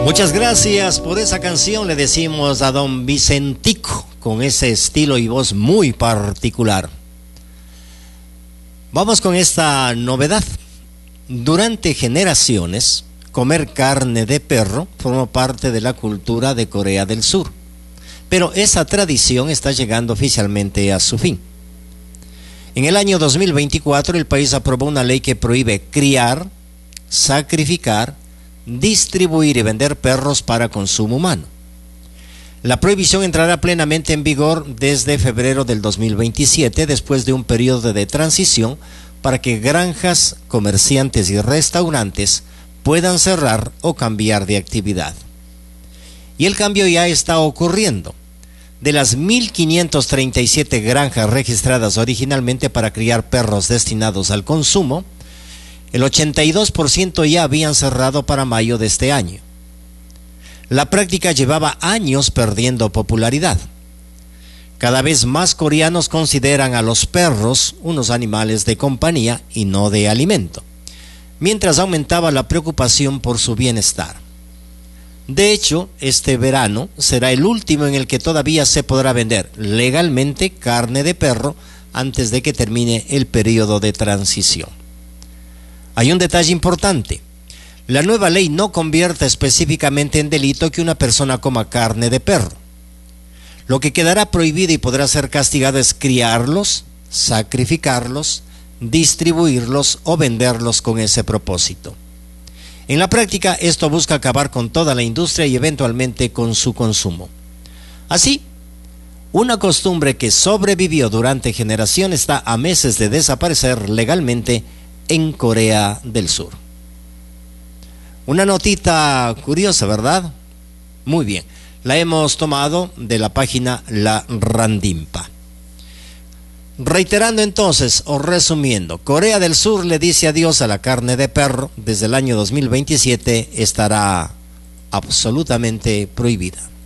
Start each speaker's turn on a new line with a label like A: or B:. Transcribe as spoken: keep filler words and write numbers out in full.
A: Muchas gracias por esa canción, le decimos a don Vicentico, con ese estilo y voz muy particular. Vamos con esta novedad. Durante generaciones, comer carne de perro formó parte de la cultura de Corea del Sur, pero esa tradición está llegando oficialmente a su fin. En el año dos mil veinticuatro, el país aprobó una ley que prohíbe criar, sacrificar, distribuir y vender perros para consumo humano. La prohibición entrará plenamente en vigor desde febrero del dos mil veintisiete, después de un periodo de transición para que granjas, comerciantes y restaurantes puedan cerrar o cambiar de actividad. Y el cambio ya está ocurriendo. De las mil quinientas treinta y siete granjas registradas originalmente para criar perros destinados al consumo, el ochenta y dos por ciento ya habían cerrado para mayo de este año. La práctica llevaba años perdiendo popularidad. Cada vez más coreanos consideran a los perros unos animales de compañía y no de alimento, mientras aumentaba la preocupación por su bienestar. De hecho, este verano será el último en el que todavía se podrá vender legalmente carne de perro antes de que termine el periodo de transición. Hay un detalle importante. La nueva ley no convierte específicamente en delito que una persona coma carne de perro. Lo que quedará prohibido y podrá ser castigado es criarlos, sacrificarlos, distribuirlos o venderlos con ese propósito. En la práctica, esto busca acabar con toda la industria y eventualmente con su consumo. Así, una costumbre que sobrevivió durante generaciones está a meses de desaparecer legalmente en Corea del Sur. Una notita curiosa, ¿verdad? Muy bien, la hemos tomado de la página La Randimpa. Reiterando entonces, o resumiendo, Corea del Sur le dice adiós a la carne de perro. Desde el año dos mil veintisiete estará absolutamente prohibida.